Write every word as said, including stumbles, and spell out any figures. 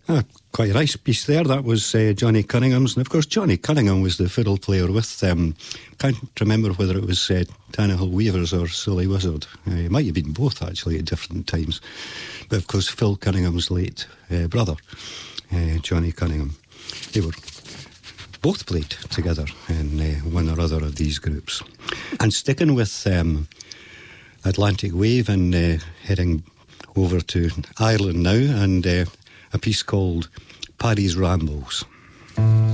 Ah, quite a nice piece there. That was uh, Johnny Cunningham's. And of course, Johnny Cunningham was the fiddle player with, um, can't remember whether it was uh, Tannahill Weavers or Silly Wizard. Uh, it might have been both, actually, at different times. But of course, Phil Cunningham's late uh, brother, uh, Johnny Cunningham. They were both played together in uh, one or other of these groups. And sticking with um, Atlantic Wave and uh, heading over to Ireland now, and uh, a piece called Paddy's Rambles.